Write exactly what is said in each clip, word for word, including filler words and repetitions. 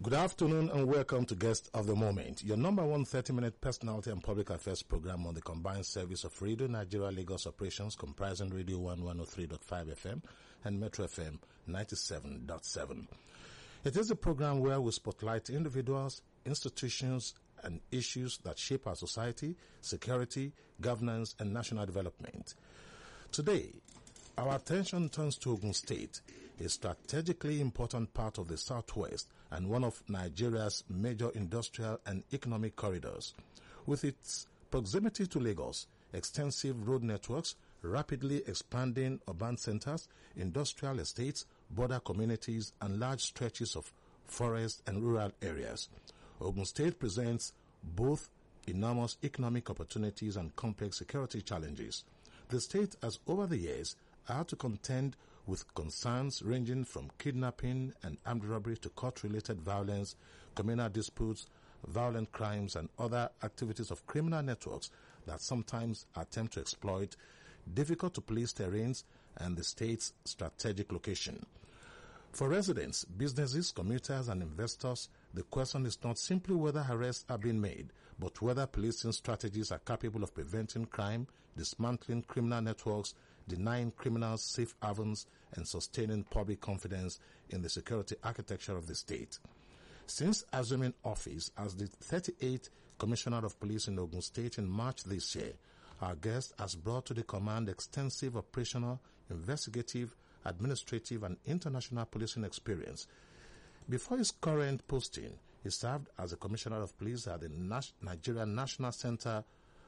Good afternoon and welcome to Guest of the Moment, your number one thirty-minute personality and public affairs program on the combined service of Radio Nigeria Lagos operations comprising Radio one one oh three point five F M and Metro F M ninety-seven point seven. It is a program where we spotlight individuals, institutions, and issues that shape our society, security, governance, and national development. Today, our attention turns to Ogun State, a strategically important part of the southwest and one of Nigeria's major industrial and economic corridors. With its proximity to Lagos, extensive road networks, rapidly expanding urban centers, industrial estates, border communities, and large stretches of forest and rural areas, Ogun State presents both enormous economic opportunities and complex security challenges. The state has over the years had to contend with concerns ranging from kidnapping and armed robbery to court-related violence, communal disputes, violent crimes, and other activities of criminal networks that sometimes attempt to exploit difficult to police terrains and the state's strategic location. For residents, businesses, commuters, and investors, the question is not simply whether arrests are being made, but whether policing strategies are capable of preventing crime, dismantling criminal networks, denying criminals safe havens, and sustaining public confidence in the security architecture of the state. Since assuming office as the thirty-eighth Commissioner of Police in Ogun State in March this year, our guest has brought to the command extensive operational, investigative, administrative, and international policing experience. Before his current posting, he served as a Commissioner of Police at the Nas- Nigeria National Center,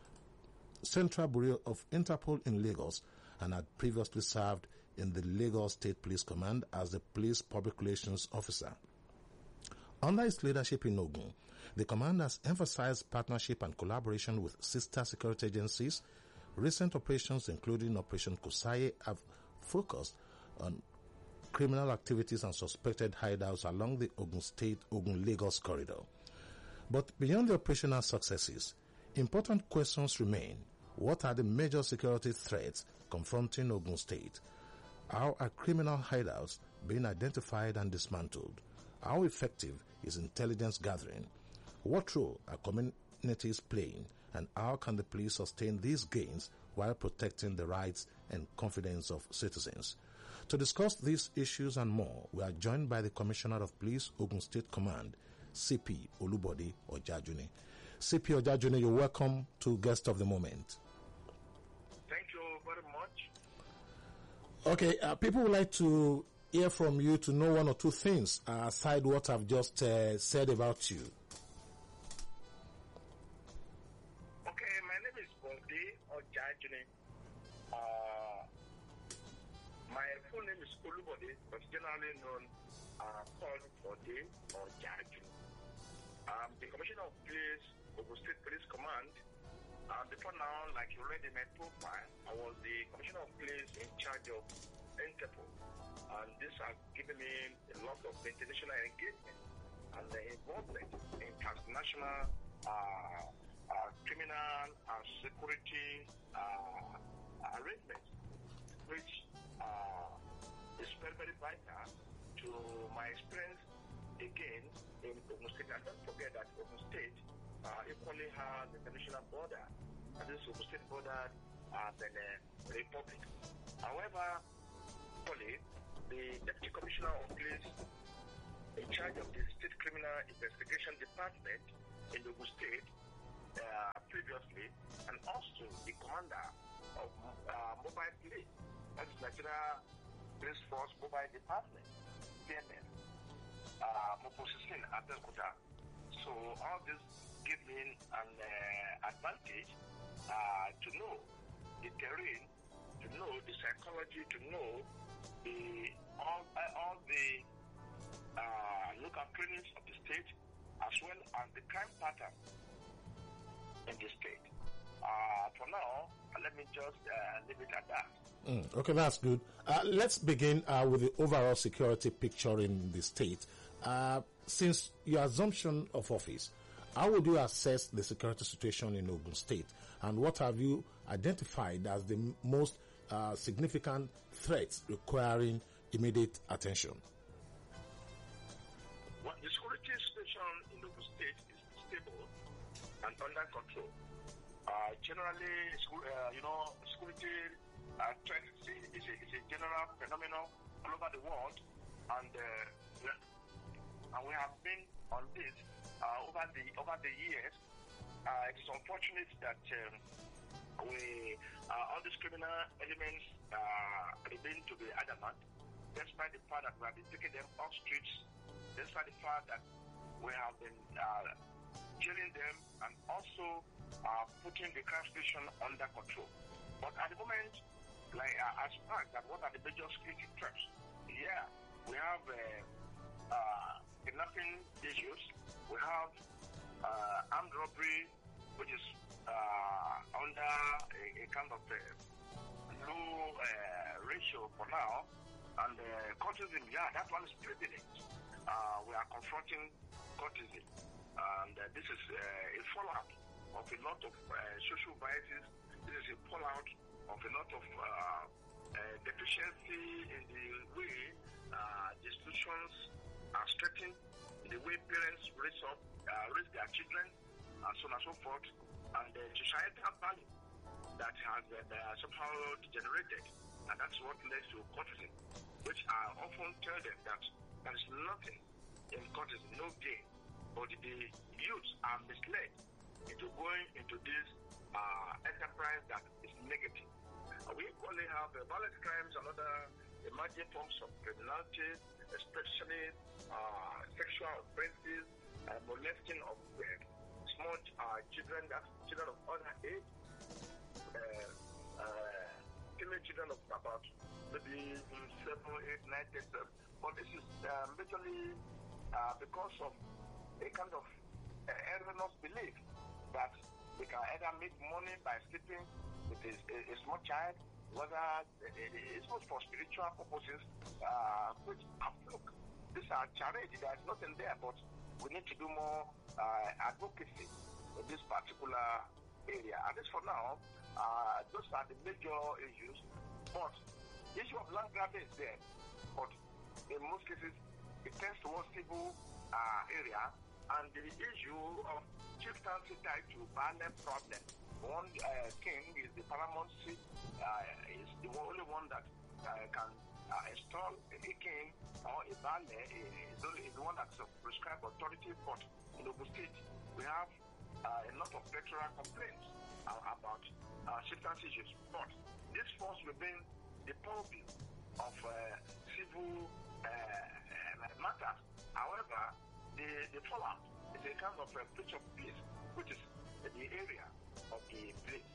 Central Bureau of Interpol in Lagos, and had previously served in the Lagos State Police Command as the Police Public Relations Officer. Under his leadership in Ogun, the command has emphasized partnership and collaboration with sister security agencies. Recent operations, including Operation Kusaye, have focused on criminal activities and suspected hideouts along the Ogun State-Ogun-Lagos corridor. But beyond the operational successes, important questions remain. What are the major security threats confronting Ogun State? How are criminal hideouts being identified and dismantled? How effective is intelligence gathering? What role are communities playing? And how can the police sustain these gains while protecting the rights and confidence of citizens? To discuss these issues and more, we are joined by the Commissioner of Police, Ogun State Command, C P Olubode Ojajuni. C P Ojajuni, you're welcome to Guest of the Moment. Thank you very much. Okay, uh, people would like to hear from you to know one or two things uh, aside what I've just uh, said about you. Okay, my name is Bode Ojajuni. Uh, my full name is Olubode, but generally known uh, called Bode Ojajuni. I'm the Commissioner of Police, Ogun State Police Command. Uh, before now, like you read in my profile, I was the Commissioner of Police in charge of Interpol. And this has given me a lot of international engagement and the involvement in transnational uh, uh, criminal and security uh, arrangements, which uh, is very, very vital to my experience again in Ogun State. And don't forget that Ogun State uh, equally has the international border, and this Ogun State border uh, Benin Republic. However, the Deputy Commissioner of Police in charge of the State Criminal Investigation Department in Ogun State uh, previously, and also the Commander of uh, Mobile Police, that's Nigeria Police Force Mobile Department, P M N, uh, Moposisin Abeokuta. So all this give me an uh, advantage uh, to know the terrain, to know the psychology, to know the all, uh, all the uh, local trainings of the state, as well as the crime pattern in the state. Uh, for now, uh, let me just uh, leave it at that. Mm, okay, that's good. Uh, let's begin uh, with the overall security picture in the state. Uh, since your assumption of office, how would you assess the security situation in Ogun State, and what have you identified as the most uh, significant threats requiring immediate attention? Well, the security situation in the state is stable and under control. Uh, generally, school, uh, you know, security uh, threat is a, is, a, is a general phenomenon all over the world, and uh, and we have been on this uh, over the over the years. Uh, it is unfortunate that um, we uh, all these criminal elements uh, remain to be adamant, despite the fact that we have been taking them off streets, despite the fact that we have been uh, jailing them and also uh, putting the crime station under control. But at the moment, like uh, as fact that what are the major security threats? Yeah, we have uh, uh, kidnapping issues. We have uh, armed robbery, which is uh, under a, a kind of a low uh, ratio for now, and uh, cultism. Yeah, that one is prevalent. Uh, we are confronting cultism, and uh, this is uh, a fallout of a lot of uh, social biases. This is a fallout of a lot of uh, uh, deficiency in the way uh, the institutions are strengthened, in the way parents raise up, uh, raise their children, and so on and so forth, and the societal value that has uh, somehow degenerated, and that's what leads to cultism, which I often tell them that there is nothing in cultism, no gain, but the youths are misled into going into this uh, enterprise that is negative. Uh, we equally have uh, violent crimes and other emerging forms of criminality, especially uh, sexual offenses, uh, molesting of uh, small uh, children, that's children of other age, uh, uh, killing children of about maybe seven, eight, nine, ten, twelve. But this is uh, majorly uh, because of a kind of uh, erroneous belief that they can either make money by sleeping with a, a, a small child, whether it's not for spiritual purposes, uh, which, look, these are charity, there's nothing there, but we need to do more uh, advocacy in this particular area. At least for now, uh, those are the major issues, but the issue of land grabbing is there, but in most cases, it tends towards civil uh, area, and the issue of chieftaincy tied to Baale problem. One uh, king is the paramount seat, uh, is the only one that uh, can uh, install a king or a Baale, is only the one that's a prescribed authority. But in Ogun State, we have uh, a lot of electoral complaints uh, about uh, chieftaincy issues. But this falls within the purview of uh, civil uh, uh, matters. However, the, the fallout is a kind of a breach of peace, which is the area of the place.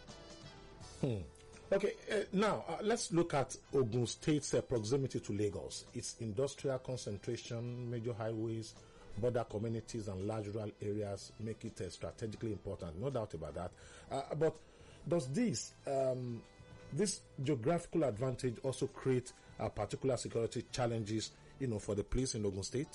Hmm. Okay, uh, now uh, let's look at Ogun State's uh, proximity to Lagos. Its industrial concentration, major highways, border communities, and large rural areas make it uh, strategically important. No doubt about that. Uh, but does this um, this geographical advantage also create uh, particular security challenges, you know, for the police in Ogun State?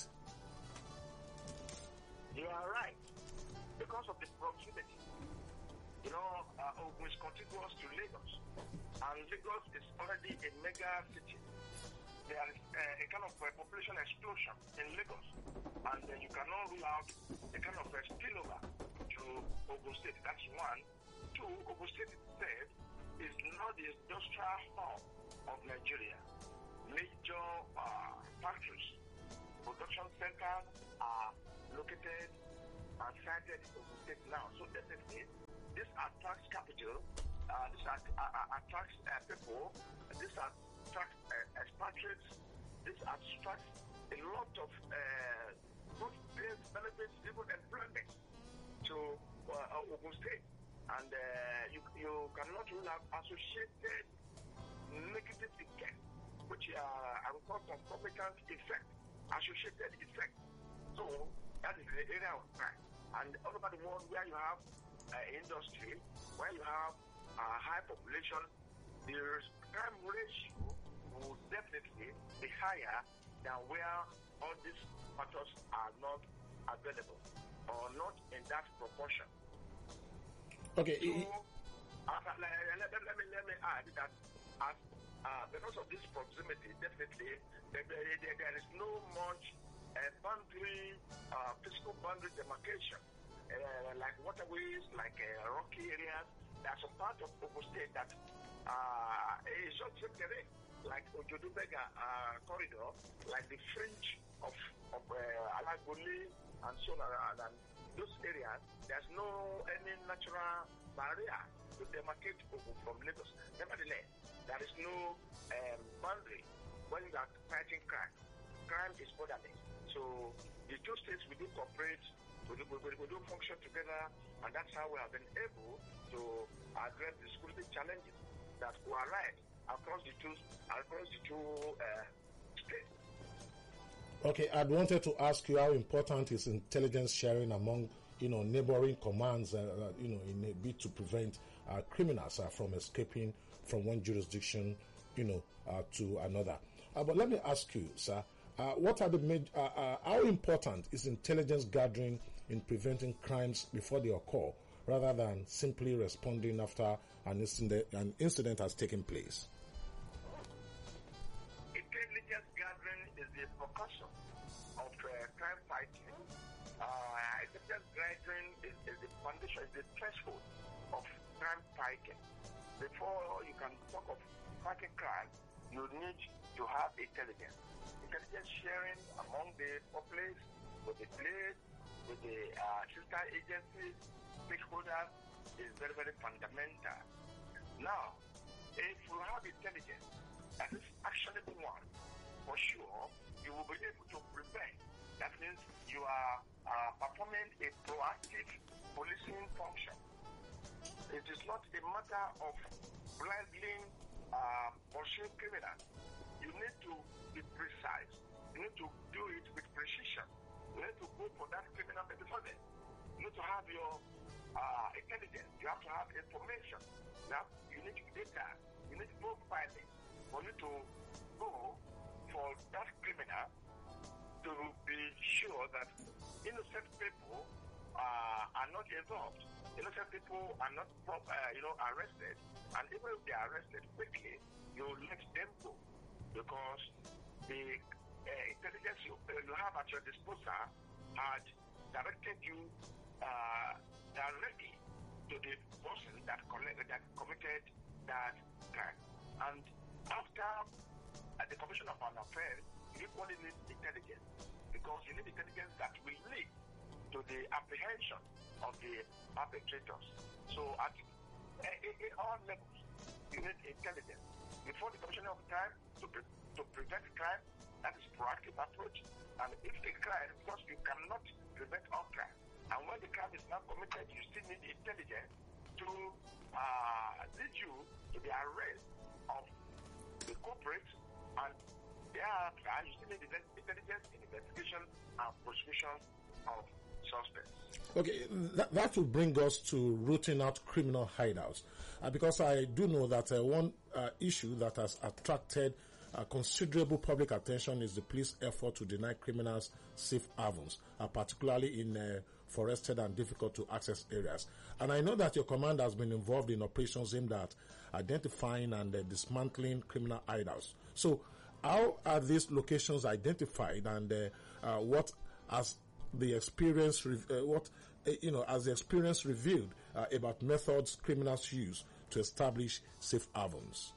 You are right. Because of the proximity, you know, uh, Ogun is contiguous to Lagos, and Lagos is already a mega city. There is uh, a kind of uh, population explosion in Lagos, and uh, you cannot rule out a kind of uh, spillover to Ogun State. That's one. Two, Ogun State itself is now the industrial hub of Nigeria. Major uh, factories, production centers are located and sited in Ogun State now. So definitely, this attracts capital, uh, this att- uh, attracts uh, people, this attracts uh, expatriates, this attracts a lot of uh, good benefits, even employment to uh, Ogun State. And uh, you, you cannot rule out associated negative effect, which uh, I would call concomitant effect, associated effect. So that is the area of crime. And all over the world where you have uh, industry, where you have a uh, high population, the crime ratio will definitely be higher than where all these factors are not available or not in that proportion. Okay. So, uh, let, let, let, me, let me add that as, uh, because of this proximity, definitely there, there, there is no much a boundary, uh, physical boundary demarcation, uh, like waterways, like uh, rocky areas. There's a part of Ogun State that uh, is not terrain, like Ojodubega uh, corridor, like the fringe of, of uh, Alagboli and so on, and, and those areas. There's no any natural barrier to demarcate Ogun from Lagos. Nevertheless, there is no um, boundary when you are fighting crime. Crime is borderless. So the two states, we do cooperate, we do, we, we do function together, and that's how we have been able to address the security challenges that will arise across the two across the two uh, states. Okay, I wanted to ask you how important is intelligence sharing among, you know, neighboring commands, uh, uh, you know, in a bid to prevent uh, criminals uh, from escaping from one jurisdiction, you know, uh, to another. Uh, but let me ask you, sir, uh, what are the major, uh, uh, how important is intelligence gathering in preventing crimes before they occur, rather than simply responding after an incident, an incident has taken place? Intelligence gathering is the precaution of uh, crime fighting. Uh, intelligence gathering is, is the foundation, is the threshold of crime fighting. Before you can talk of fighting crime, you need to have intelligence. Intelligence sharing among the populace, with the police, with the uh, sister agencies, stakeholders is very, very fundamental. Now, if you have intelligence that is actionable one, for sure, you will be able to prevent. That means you are uh, performing a proactive policing function. It is not a matter of blindly uh, pursuing criminals. You need to be precise. You need to do it with precision. You need to go for that criminal before them. You need to have your uh, intelligence. You have to have information. Now, you need data. You need profiling for you to go for that criminal to be sure that innocent people uh, are not involved. Innocent people are not, uh, you know, arrested. And even if they are arrested quickly, you let them go, because the uh, intelligence you, uh, you have at your disposal had directed you uh, directly to the person that, collect, that committed that crime. And after uh, the commission of an offense, you only need intelligence, because you need intelligence that will lead to the apprehension of the perpetrators. So at uh, in, in all levels, you need intelligence. Before the commission of crime, to, pre- to prevent crime, that is proactive approach. And if the crime, because you cannot prevent all crime, and when the crime is not committed, you still need intelligence to uh, lead you to the arrest of the culprit, and thereafter you still need intelligence in investigation and prosecution of suspects. Okay, that, that will bring us to rooting out criminal hideouts, uh, because I do know that uh, one uh, issue that has attracted uh, considerable public attention is the police effort to deny criminals safe havens, uh, particularly in uh, forested and difficult to access areas. And I know that your command has been involved in operations aimed at identifying and uh, dismantling criminal hideouts. So how are these locations identified, and uh, uh, what has the experience, uh, what, uh, you know, as the experience revealed uh, about methods criminals use to establish safe havens?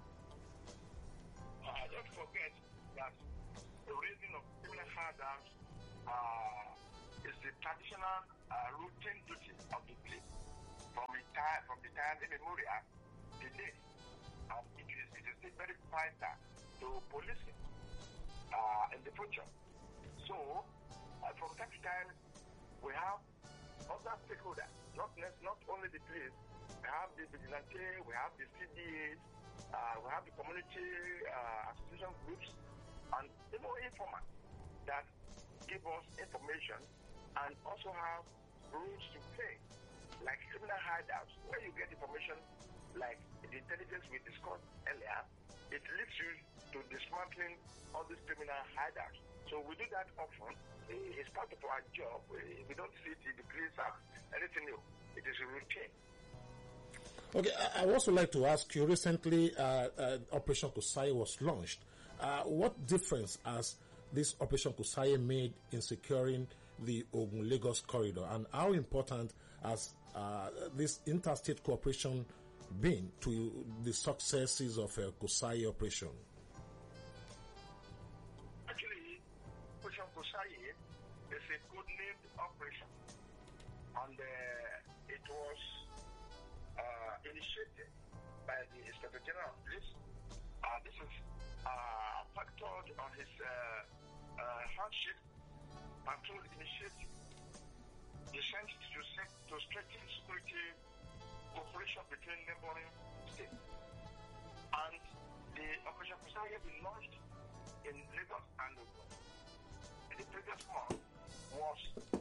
Uh, don't forget that the raising of criminal hideouts uh, is the traditional uh, routine duty of the police from the time from the time immemorial to date. And it is it is still very vital to policing uh, in the future. So, Uh, from time to time, we have other stakeholders, not not only the police. We have the vigilante, we have the C D As, uh, we have the community uh, association groups, and even informants that give us information and also have rules to play, like criminal hideouts, where you get information like the intelligence we discussed earlier. It leads you to dismantling all these criminal hideouts. So we do that often. It's part of our job. We don't see it in the police act, anything new. It is a routine. Okay, I would also like to ask you, recently uh, uh, Operation Kusai was launched. Uh, what difference has this Operation Kusaye made in securing the Ogun-Lagos corridor, and how important has uh, this interstate cooperation been to the successes of uh, Kusaye operation? Actually, Operation Kusaye is a good-named operation, and uh, it was uh, initiated by the Inspector General of Police. Uh, this is uh, factored on his uh, uh, handshake patrol initiative, designed to, set, to strengthen security cooperation between neighboring states. And the Operation Kusaye has been launched in Lagos and Ogun. The previous month was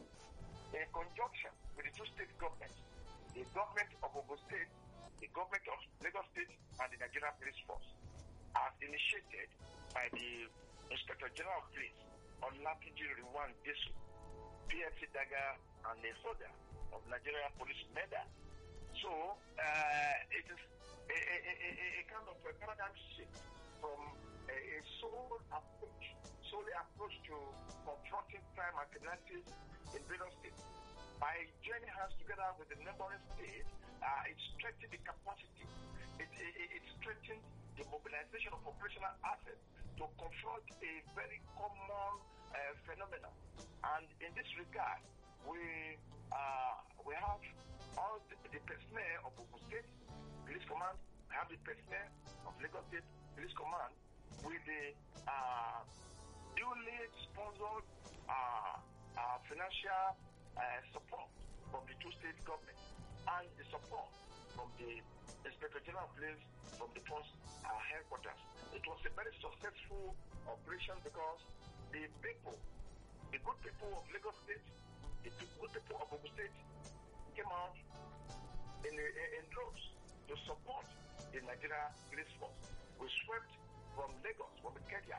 in conjunction with the two state governments, the government of Ogun State, the government of Lagos State, and the Nigerian Police Force, as initiated by the Inspector General of Police on Lapiji Riwan Desu, P F C Daga, and the Soda of Nigeria Police Meda. So uh, it is a, a, a, a kind of a paradigm shift from a, a sole approach, solely approach to confronting crime and criminality in various states. By joining hands together with the neighboring states, uh, it strengthened the capacity, it, it, it strengthened the mobilization of operational assets to confront a very common uh, phenomenon. And in this regard, we uh, we have all the, the personnel of Ogun State Police Command, we have the personnel of Lagos State Police Command with the uh, duly sponsored uh, uh, financial uh, support from the two state governments and the support from the Inspector General of Police from the post uh, headquarters. It was a very successful operation because the people, the good people of Lagos State, the good people of Ogun State came out in, in, in droves to support the Nigeria Police Force. We swept from Lagos, from Kenya,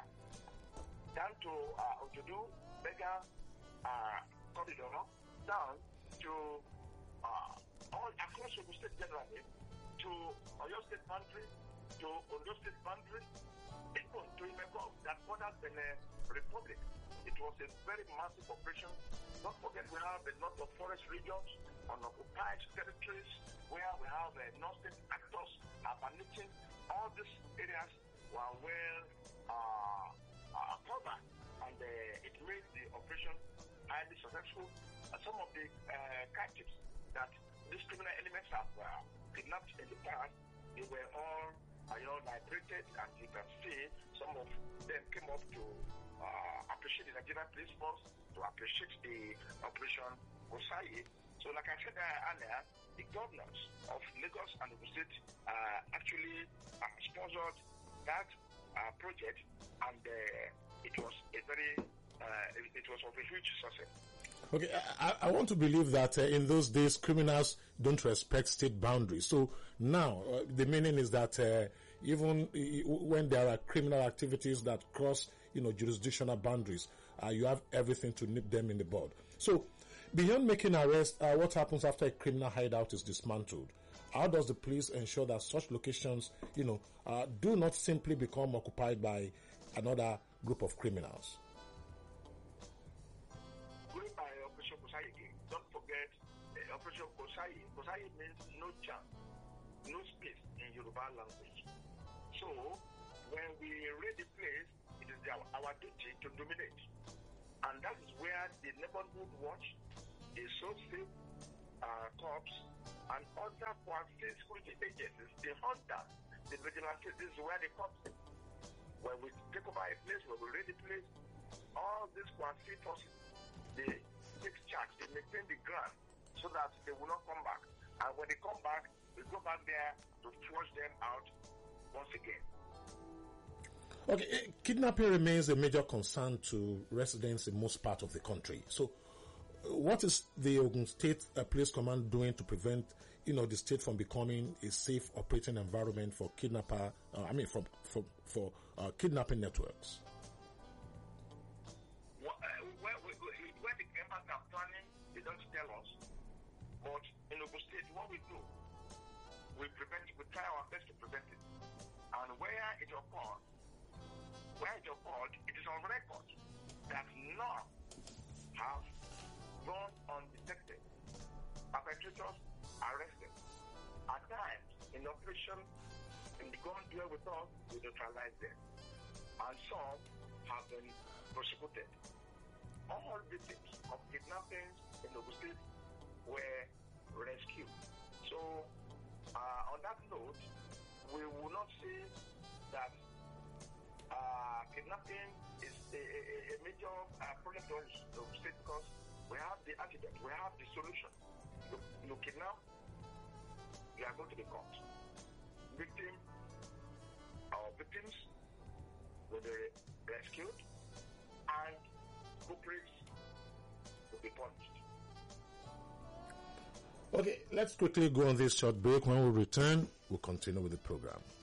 down to uh, Ojodu, Bega uh, corridor, down to uh, all across Ogun State generally, to Oyo State boundary, to Ondo State boundary, even to Imeko that borders the uh, Republic. It was a very massive operation. Don't forget we have a lot of forest regions, unoccupied territories, where we have uh, non-state actors urbanizing. All these areas were well uh, uh, covered, and uh, it made the operation highly successful. And some of the uh, captives that these criminal elements have uh, kidnapped in the past, they were all, uh, you know, liberated, and you can see some of them came up to uh, appreciate the Nigerian Police Force, to appreciate the Operation Kusaye. So, like I said uh, earlier, the governors of Lagos and Ogun State uh, actually uh, sponsored that uh, project, and uh, it was a very, uh, it, it was of a huge success. Okay, I, I want to believe that uh, in those days criminals don't respect state boundaries. So now uh, the meaning is that uh, even uh, when there are criminal activities that cross, you know, jurisdictional boundaries, uh, you have everything to nip them in the bud. So beyond making arrests, uh, what happens after a criminal hideout is dismantled? How does the police ensure that such locations, you know, uh, do not simply become occupied by another group of criminals? Going by Operation Kusaye again, don't forget uh, Operation Kusaye. Kusaye means no chance, no space in Yoruba language. So when we raid the place, it is our, our duty to dominate. And that is where the neighborhood watch, the social uh, corps, and other quasi security agencies, the hunters, the vigilantes, this is where they come in. When we take over a place, when we raid the place, all these quasi forces, they take charge, they maintain the ground so that they will not come back. And when they come back, we go back there to flush them out once again. Okay, eh, kidnapping remains a major concern to residents in most parts of the country. So, uh, what is the Ogun State uh, Police Command doing to prevent, you know, the state from becoming a safe operating environment for kidnapper? Uh, I mean, for for for uh, kidnapping networks. Well, uh, where, where, where the members are planning, they don't tell us. But in Ogun State, what we do, we prevent, we try our best to prevent it. And where it occurs, where it occurred, it is on record. that none have gone undetected. Perpetrators arrested. At times, in operation, in the gone here with us, we neutralize them. And some have been prosecuted. All victims of kidnappings in Ogun State were rescued. So, uh, on that note, we will not say that uh, kidnapping is a, a, a major uh, problem to Ogun State because we have the antidote, we have the solution. You, you kidnap, you are going to be caught. Victim or victims will be rescued and culprits will be punished. Okay, let's quickly go on this short break. When we return, we'll continue with the program.